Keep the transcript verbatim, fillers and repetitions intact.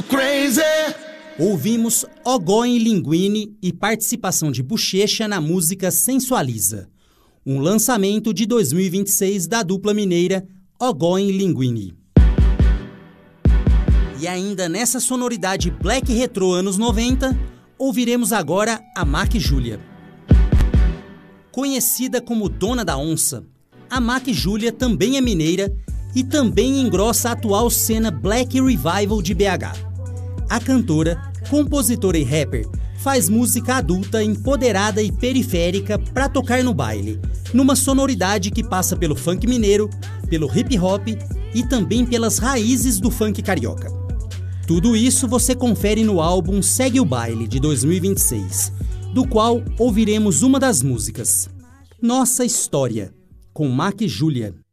Crazy. Ouvimos Ogóin Linguini e participação de Bochecha na música Sensualiza, um lançamento de dois mil e vinte e seis da dupla mineira Ogóin Linguini. E ainda nessa sonoridade black retrô anos noventa, ouviremos agora a Mac Julia. Conhecida como Dona da Onça, a Mac Julia também é mineira e também engrossa a atual cena Black Revival de B H. A cantora, compositora e rapper faz música adulta, empoderada e periférica para tocar no baile, numa sonoridade que passa pelo funk mineiro, pelo hip hop e também pelas raízes do funk carioca. Tudo isso você confere no álbum Segue o Baile, de dois mil e vinte e seis, do qual ouviremos uma das músicas, Nossa História, com Mac Julia.